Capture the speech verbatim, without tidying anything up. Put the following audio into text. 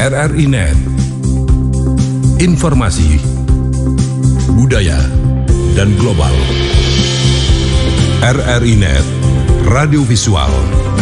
R R I Net. Informasi, budaya, dan global. R R I Net, radio visual